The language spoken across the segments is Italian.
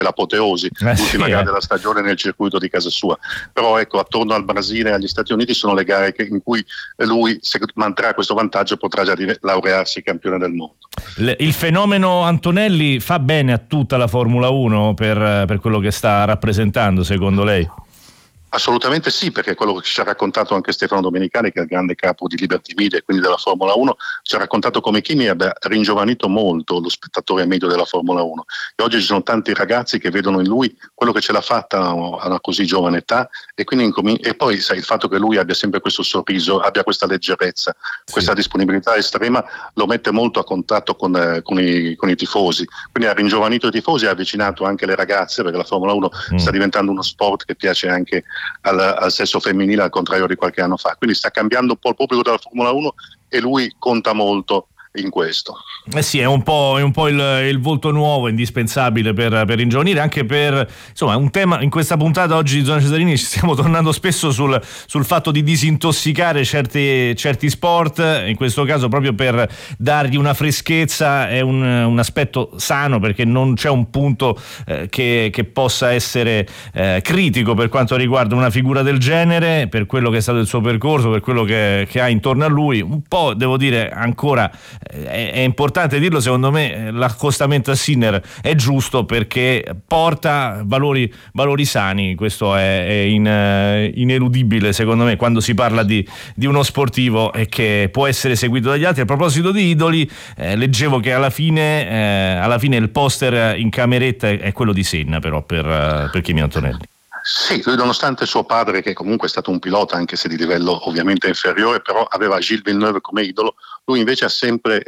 l'apoteosi, l'ultima gara della stagione nel circuito di casa sua. Però ecco, attorno al Brasile e agli Stati Uniti sono le gare in cui lui, se manterrà questo vantaggio, potrà già laurearsi campione del mondo. Il fenomeno Antonelli fa bene a tutta la Formula 1 per quello che sta rappresentando, secondo lei? Assolutamente sì, perché quello che ci ha raccontato anche Stefano Domenicali, che è il grande capo di Liberty Media e quindi della Formula 1, ci ha raccontato come Kimi abbia ringiovanito molto lo spettatore medio della Formula 1, e oggi ci sono tanti ragazzi che vedono in lui quello che ce l'ha fatta a una così giovane età, e quindi e poi sai, il fatto che lui abbia sempre questo sorriso, abbia questa leggerezza, questa disponibilità estrema, lo mette molto a contatto con i tifosi, quindi ha ringiovanito i tifosi, ha avvicinato anche le ragazze, perché la Formula 1 sta diventando uno sport che piace anche al sesso femminile, al contrario di qualche anno fa, quindi sta cambiando un po' il pubblico della Formula 1 e lui conta molto in questo. Sì, è un po' il volto nuovo, indispensabile per ringiovanire, anche per, insomma, un tema in questa puntata oggi di Zona Cesarini. Ci stiamo tornando spesso sul fatto di disintossicare certi sport, in questo caso proprio per dargli una freschezza. È un aspetto sano, perché non c'è un punto che possa essere critico per quanto riguarda una figura del genere, per quello che è stato il suo percorso, per quello che ha intorno a lui. Un po', devo dire, ancora è importante dirlo, secondo me l'accostamento a Sinner è giusto, perché porta valori sani. Questo è ineludibile, secondo me, quando si parla di uno sportivo e che può essere seguito dagli altri. A proposito di idoli, leggevo che alla fine il poster in cameretta è quello di Senna, però per Kimi Antonelli. Sì, lui, nonostante suo padre, che comunque è stato un pilota, anche se di livello ovviamente inferiore, però aveva Gilles Villeneuve come idolo, lui invece si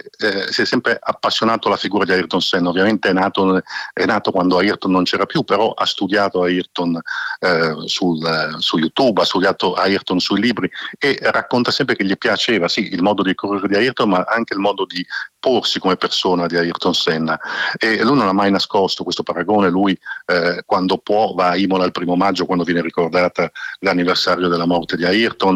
è sempre appassionato alla figura di Ayrton Senna. Ovviamente è nato quando Ayrton non c'era più, però ha studiato Ayrton su YouTube, ha studiato Ayrton sui libri, e racconta sempre che gli piaceva sì il modo di correre di Ayrton, ma anche il modo di porsi come persona di Ayrton Senna, e lui non ha mai nascosto questo paragone. Lui quando può va a Imola il 1 maggio, quando viene ricordata l'anniversario della morte di Ayrton,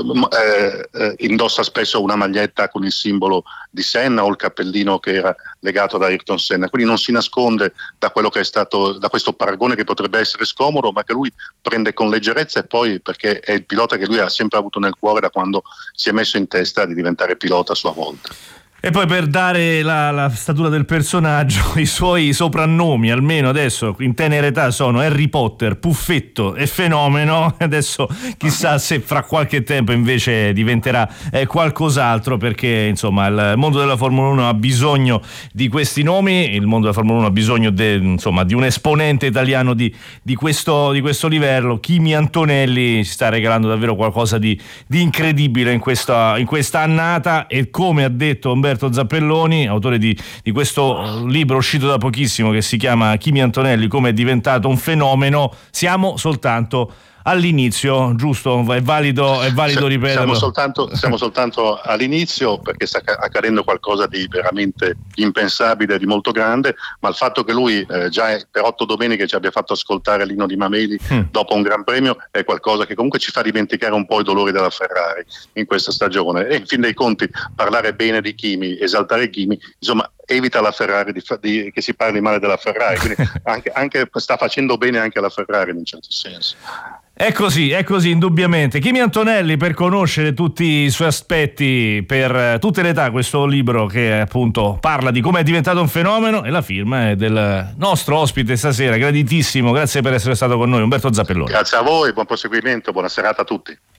indossa spesso una maglietta con il simbolo di Senna o il cappellino che era legato ad Ayrton Senna, quindi non si nasconde da quello che è stato, da questo paragone che potrebbe essere scomodo, ma che lui prende con leggerezza, e poi perché è il pilota che lui ha sempre avuto nel cuore da quando si è messo in testa di diventare pilota a sua volta. E poi, per dare la statura del personaggio, i suoi soprannomi, almeno adesso in tenera età, sono Harry Potter, Puffetto e Fenomeno. Adesso chissà se fra qualche tempo invece diventerà qualcos'altro, perché insomma il mondo della Formula 1 ha bisogno di questi nomi, il mondo della Formula 1 ha bisogno di un esponente italiano di questo livello. Kimi Antonelli ci sta regalando davvero qualcosa di incredibile in questa annata, e come ha detto Umberto Zappelloni, autore di questo libro uscito da pochissimo che si chiama Kimi Antonelli, come è diventato un fenomeno, siamo soltanto all'inizio, giusto? È valido ripeterlo. Siamo soltanto all'inizio, perché sta accadendo qualcosa di veramente impensabile, di molto grande, ma il fatto che lui già per 8 domeniche ci abbia fatto ascoltare l'inno di Mameli dopo un Gran Premio è qualcosa che comunque ci fa dimenticare un po' i dolori della Ferrari in questa stagione, e in fin dei conti parlare bene di Kimi, esaltare Kimi, insomma, evita la Ferrari che si parli male della Ferrari, quindi anche sta facendo bene anche alla Ferrari in un certo senso. È così, indubbiamente. Kimi Antonelli, per conoscere tutti i suoi aspetti per tutte le età, questo libro che appunto parla di come è diventato un fenomeno, e la firma è del nostro ospite stasera, graditissimo, grazie per essere stato con noi, Umberto Zappelloni. Grazie a voi, buon proseguimento, buona serata a tutti.